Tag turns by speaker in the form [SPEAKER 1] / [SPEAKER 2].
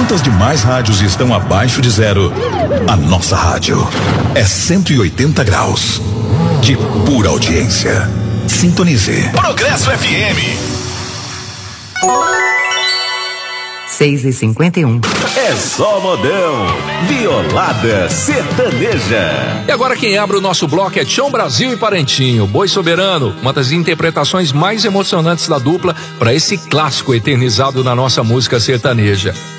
[SPEAKER 1] Quantas demais rádios estão abaixo de zero? A nossa rádio é 180 graus de pura audiência. Sintonize.
[SPEAKER 2] Progresso FM.
[SPEAKER 3] 6h51.
[SPEAKER 2] É só modão. Violada sertaneja.
[SPEAKER 4] E agora quem abre o nosso bloco é Tião Brasil e Parentinho, Boi Soberano, uma das interpretações mais emocionantes da dupla para esse clássico eternizado na nossa música sertaneja.